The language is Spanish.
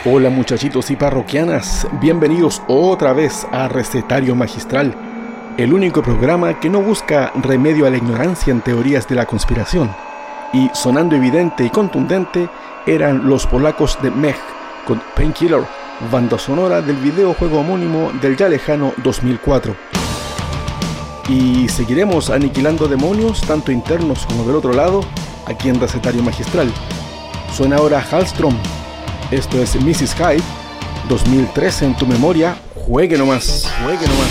Hola muchachitos y parroquianas, bienvenidos otra vez a Recetario Magistral, el único programa que no busca remedio a la ignorancia en teorías de la conspiración. Y sonando evidente y contundente eran los polacos de Mech con Painkiller, banda sonora del videojuego homónimo del ya lejano 2004. Y seguiremos aniquilando demonios tanto internos como del otro lado aquí en Recetario Magistral. Suena ahora Halstrom. Esto es Mrs. Hyde, 2013 en tu memoria. Juegue nomás, juegue nomás.